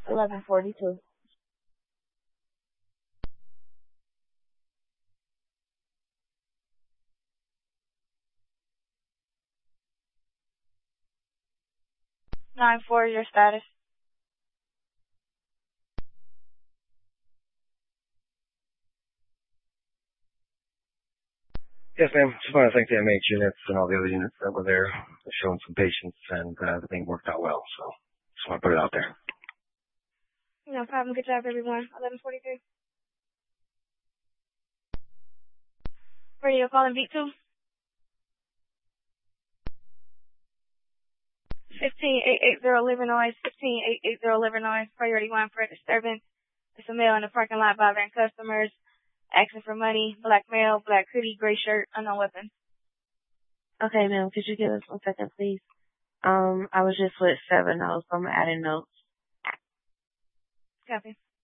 1142. Nine four, your status. Yes, ma'am. Just want to thank the MH units and all the other units that were there, showing some patience, and everything worked out well. So just want to put it out there. No problem. Good job, everyone. 1143. Radio calling beat 2. 15880 Livernois, 15880 Livernois, priority 1 for a disturbance. It's a male in the parking lot bothering customers, asking for money, black male, black hoodie, gray shirt, unknown weapon. Okay, ma'am, could you give us 1 second, please? I was just with 7 notes, so I'm adding notes. Copy.